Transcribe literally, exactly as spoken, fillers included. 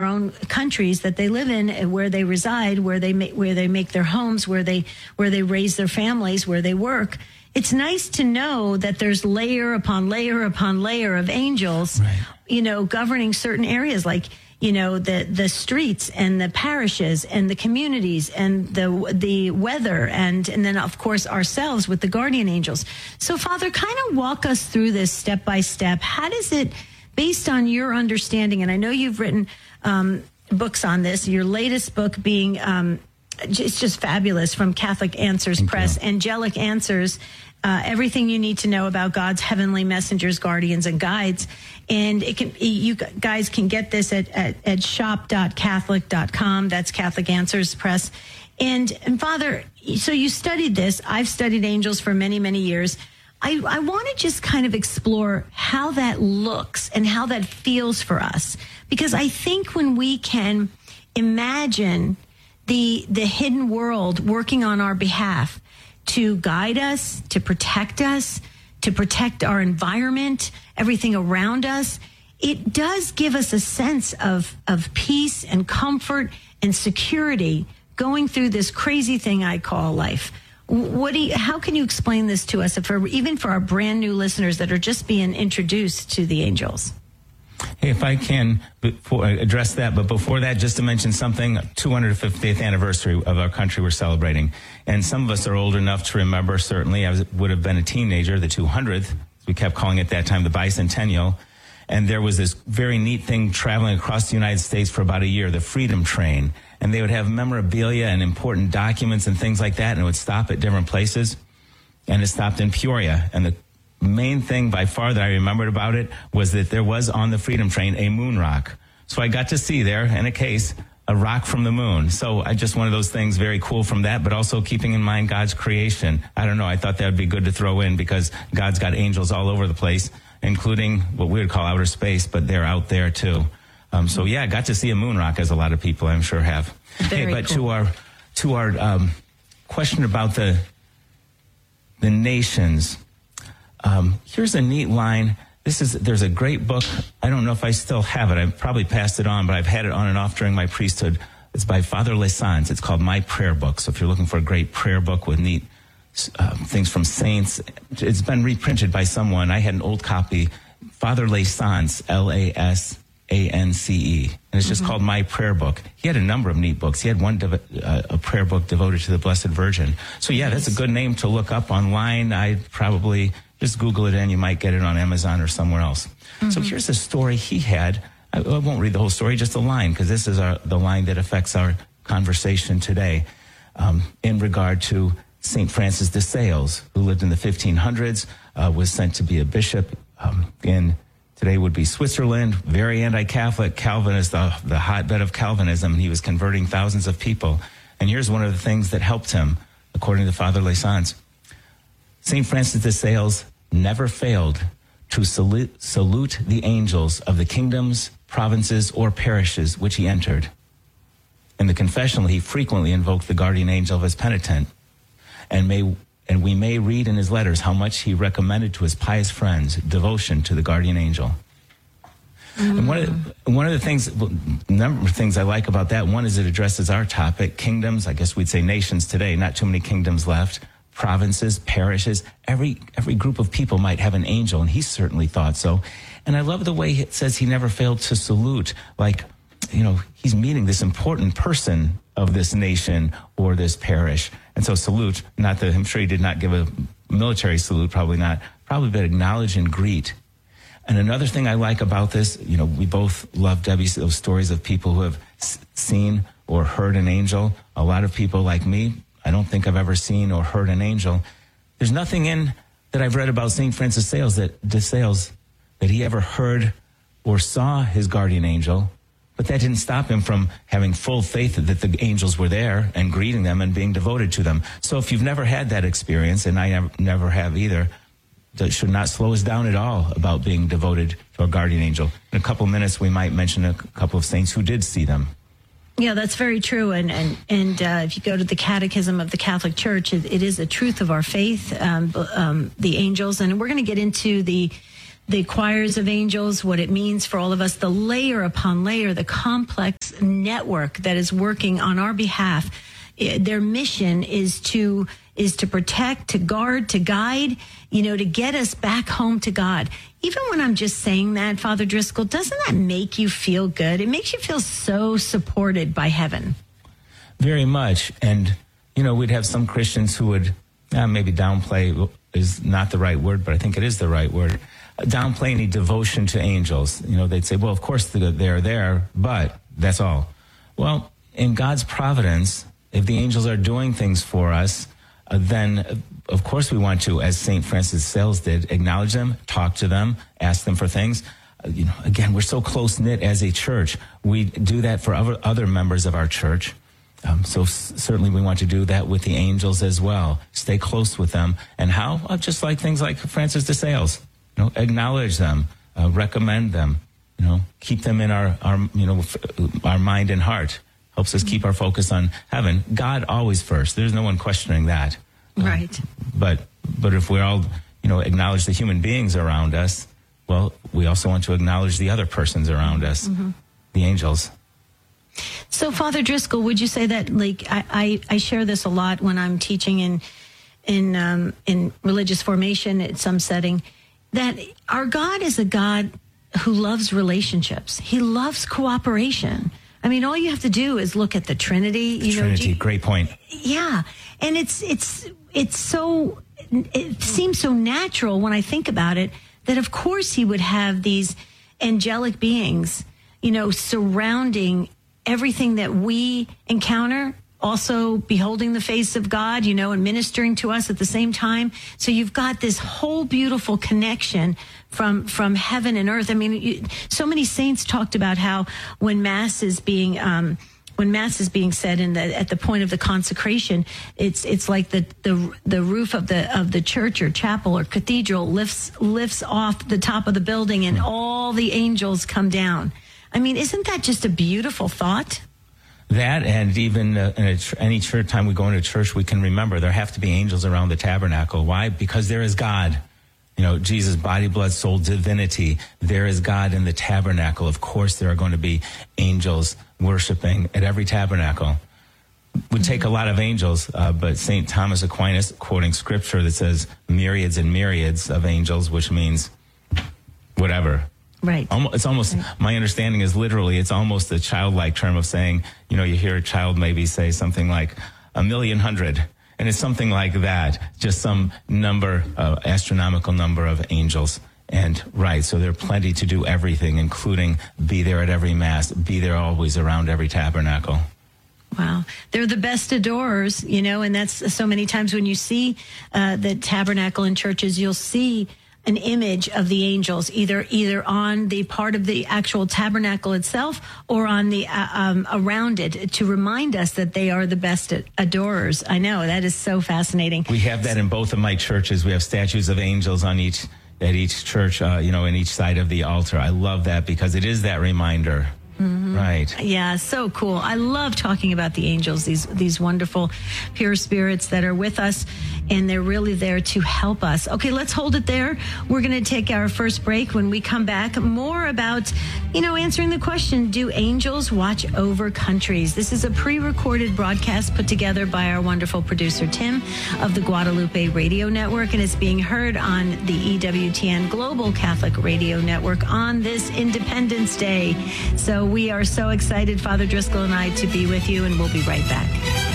own countries that they live in, where they reside, where they make, where they make their homes, where they where they raise their families, where they work. It's nice to know that there's layer upon layer upon layer of angels, right, you know, governing certain areas, like, you know, the, the streets and the parishes and the communities and the the weather and, and then, of course, ourselves with the guardian angels. So, Father, kind of walk us through this step by step. How does it, based on your understanding, and I know you've written um, books on this, your latest book being... Um, it's just fabulous, from Catholic Answers Thank Press, you. Angelic Answers, uh, everything you need to know about God's heavenly messengers, guardians, and guides. And it can, you guys can get this at, at, at shop dot catholic dot com. That's Catholic Answers Press. And, and Father, so you studied this. I've studied angels for many, many years. I, I want to just kind of explore how that looks and how that feels for us. Because I think when we can imagine the the hidden world working on our behalf to guide us, to protect us, to protect our environment, everything around us, it does give us a sense of, of peace and comfort and security going through this crazy thing I call life. What do you, how can you explain this to us, for, even for our brand new listeners that are just being introduced to the angels? Hey, if I can before, address that, but before that, just to mention something, two hundred fiftieth anniversary of our country we're celebrating. And some of us are old enough to remember, certainly, I was, would have been a teenager, the two hundredth. We kept calling it that time the bicentennial. And there was this very neat thing traveling across the United States for about a year, the Freedom Train. And they would have memorabilia and important documents and things like that, and it would stop at different places. And it stopped in Peoria. And the main thing by far that I remembered about it was that there was on the Freedom Train a moon rock. So I got to see there, in a case, a rock from the moon. So I just one of those things very cool from that, but also keeping in mind God's creation. I don't know, I thought that would be good to throw in because God's got angels all over the place, including what we would call outer space, but they're out there too. Um, so yeah, I got to see a moon rock, as a lot of people I'm sure have. Very hey, but cool. to our to our um, question about the the nations. Um, here's a neat line. This is, there's a great book. I don't know if I still have it. I've probably passed it on, but I've had it on and off during my priesthood. It's by Father Lesans. It's called My Prayer Book. So if you're looking for a great prayer book with neat uh, things from saints, it's been reprinted by someone. I had an old copy. Father Lesans, L A S A N C E. And it's just mm-hmm. called My Prayer Book. He had a number of neat books. He had one, dev- uh, a prayer book devoted to the Blessed Virgin. So yeah, nice. That's a good name to look up online. I'd probably... just Google it and you might get it on Amazon or somewhere else. Mm-hmm. So here's a story he had. I, I won't read the whole story, just a line, because this is our, the line that affects our conversation today um, in regard to Saint Francis de Sales, who lived in the fifteen hundreds, uh, was sent to be a bishop um, in, today would be Switzerland, very anti-Catholic, Calvinist, the, the hotbed of Calvinism. He was converting thousands of people. And here's one of the things that helped him, according to Father Lesans. Saint Francis de Sales never failed to salute, salute the angels of the kingdoms, provinces, or parishes which he entered. In the confessional, he frequently invoked the guardian angel of his penitent, and may and we may read in his letters how much he recommended to his pious friends devotion to the guardian angel. Mm. And one of the, one of the things, a number of things I like about that, one is it addresses our topic, kingdoms. I guess we'd say nations today. Not too many kingdoms left. Provinces, parishes, every every group of people might have an angel, and he certainly thought so. And I love the way it says he never failed to salute, like, you know, he's meeting this important person of this nation or this parish. And so salute, not that I'm sure he did not give a military salute, probably not, probably but acknowledge and greet. And another thing I like about this, you know, we both love, Debbie, those stories of people who have s- seen or heard an angel. A lot of people like me, I don't think I've ever seen or heard an angel. There's nothing in that I've read about Saint Francis Sales that de Sales that he ever heard or saw his guardian angel, but that didn't stop him from having full faith that the angels were there and greeting them and being devoted to them. So if you've never had that experience, and I never, never have either, that should not slow us down at all about being devoted to our guardian angel. In a couple of minutes, we might mention a couple of saints who did see them. Yeah, that's very true. And and, and uh, if you go to the Catechism of the Catholic Church, it, it is a truth of our faith, um, um, the angels. And we're going to get into the the choirs of angels, what it means for all of us, the layer upon layer, the complex this network that is working on our behalf. Their mission is to is to protect, to guard, to guide, you know, to get us back home to God. Even when I'm just saying that, Father Driscoll, doesn't that make you feel good? It makes you feel so supported by heaven. Very much. And, you know, we'd have some Christians who would uh, maybe downplay is not the right word, but I think it is the right word. Downplay any devotion to angels. You know, they'd say, well, of course they're there, but that's all. Well, in God's providence, if the angels are doing things for us, uh, then uh, of course we want to, as Saint Francis de Sales did, acknowledge them, talk to them, ask them for things. Uh, you know, again, we're so close-knit as a church. We do that for other, other members of our church. Um, so s- certainly we want to do that with the angels as well. Stay close with them. And how? Well, just like things like Francis de Sales. You know, acknowledge them, uh, recommend them, you know, keep them in our, our you know, f- our mind and heart. Helps us keep our focus on heaven. God always first. There's no one questioning that. Right. Um, but but if we all, you know, acknowledge the human beings around us, well, we also want to acknowledge the other persons around us, mm-hmm. the angels. So, Father Driscoll, would you say that, like, I, I, I share this a lot when I'm teaching in in um, in religious formation at some setting, that our God is a God who loves relationships. He loves cooperation. I mean, all you have to do is look at the Trinity. The you Trinity, know, great point. Yeah, and it's it's it's so it seems so natural when I think about it that of course he would have these angelic beings, you know, surrounding everything that we encounter, also beholding the face of God, you know, and ministering to us at the same time. So you've got this whole beautiful connection from from heaven and earth. I mean, you, so many saints talked about how when Mass is being um, when Mass is being said in the at the point of the consecration, it's it's like the the the roof of the of the church or chapel or cathedral lifts lifts off the top of the building, and all the angels come down. I mean, isn't that just a beautiful thought? That, and even uh, in a tr- any church time we go into church, we can remember there have to be angels around the tabernacle. Why? Because there is God. You know, Jesus, body, blood, soul, divinity. There is God in the tabernacle. Of course, there are going to be angels worshiping at every tabernacle. It would take a lot of angels, uh, but Saint Thomas Aquinas, quoting scripture that says myriads and myriads of angels, which means whatever. Right. It's almost, right. My understanding is literally, it's almost a childlike term of saying, you know, you hear a child maybe say something like a million hundred. And it's something like that, just some number, uh, astronomical number of angels. And right, so there are plenty to do everything, including be there at every Mass, be there always around every tabernacle. Wow. They're the best adorers, you know, and that's so many times when you see uh, the tabernacle in churches, you'll see an image of the angels, either either on the part of the actual tabernacle itself or on the uh, um, around it, to remind us that they are the best adorers. I know, that is so fascinating. We have that in both of my churches. We have statues of angels on each at each church, uh, you know, in each side of the altar. I love that because it is that reminder. Mm-hmm. Right. Yeah, so cool. I love talking about the angels, these these wonderful pure spirits that are with us, and they're really there to help us. Okay, let's hold it there. We're going to take our first break. When we come back, more about, you know, answering the question, do angels watch over countries? This is a pre-recorded broadcast put together by our wonderful producer, Tim, of the Guadalupe Radio Network, and it's being heard on the E W T N Global Catholic Radio Network on this Independence Day. So we are so excited, Father Driscoll and I, to be with you, and we'll be right back.